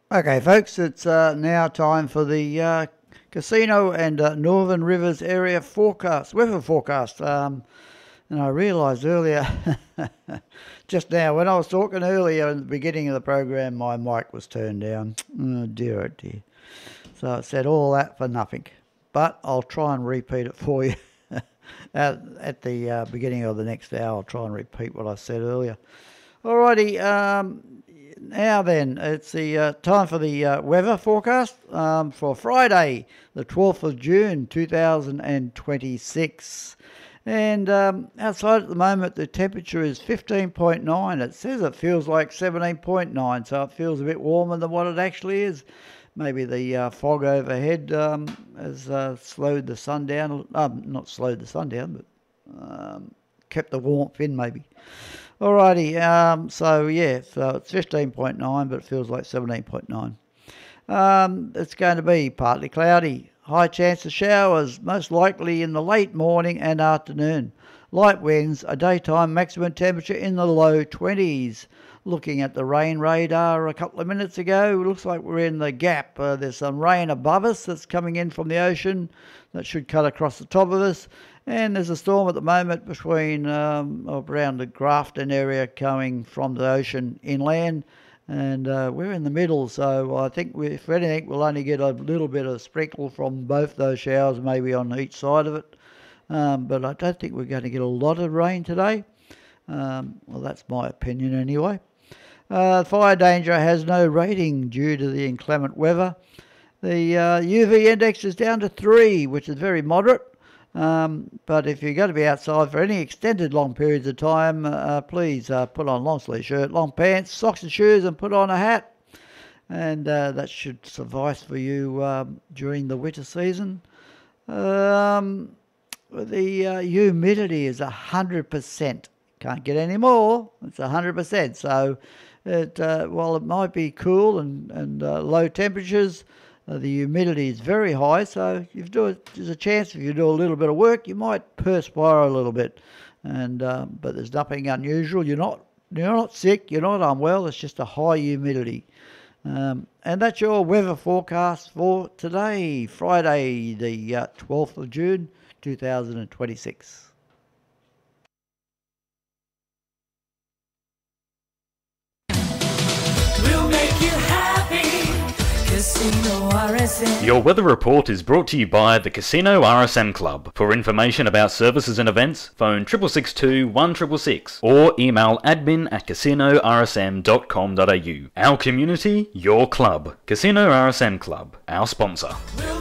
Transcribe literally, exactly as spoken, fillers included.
Okay, folks, it's uh, now time for the uh, Casino and uh, Northern Rivers area forecast, weather forecast. Um, and I realised earlier, just now, when I was talking earlier in the beginning of the program, my mic was turned down. Oh dear, oh dear. So it said all that for nothing. But I'll try and repeat it for you. at, at the uh, beginning of the next hour, I'll try and repeat what I said earlier. Alrighty, um, now then, it's the uh, time for the uh, weather forecast um, for Friday, the twelfth of June, two thousand twenty-six. And um, outside at the moment, the temperature is fifteen point nine. It says it feels like seventeen point nine, so it feels a bit warmer than what it actually is. Maybe the uh, fog overhead um, has uh, slowed the sun down. Um, not slowed the sun down, but um, kept the warmth in maybe. Alrighty, um, so yeah, so it's fifteen point nine, but it feels like seventeen point nine. Um, it's going to be partly cloudy. High chance of showers, most likely in the late morning and afternoon. Light winds, a daytime maximum temperature in the low twenties. Looking at the rain radar a couple of minutes ago, it looks like we're in the gap. Uh, there's some rain above us that's coming in from the ocean that should cut across the top of us. And there's a storm at the moment between um, around the Grafton area coming from the ocean inland. And uh, we're in the middle, so I think we, if anything, we'll only get a little bit of sprinkle from both those showers, maybe on each side of it. Um, but I don't think we're going to get a lot of rain today. Um, well, that's my opinion anyway. Uh, fire danger has no rating due to the inclement weather. The uh, U V index is down to three, which is very moderate. Um, but if you're going to be outside for any extended long periods of time, uh, please uh, put on long sleeve shirt, long pants, socks and shoes, and put on a hat. And uh, that should suffice for you um, during the winter season. Um, the uh, humidity is one hundred percent. Can't get any more. It's one hundred percent. So it, uh, while it might be cool and, and uh, low temperatures, Uh, the humidity is very high, so if you do it, there's a chance if you do a little bit of work, you might perspire a little bit. And um, but there's nothing unusual. You're not you're not sick. You're not unwell. It's just a high humidity. Um, and that's your weather forecast for today, Friday, the uh, twelfth of June, two thousand twenty-six. We'll make you happy. Casino R S M. Your weather report is brought to you by the Casino R S M Club. For information about services and events, phone six six six two, one six six six or email admin at casino r s m dot com dot a u. Our community, your club. Casino R S M Club, our sponsor. We'll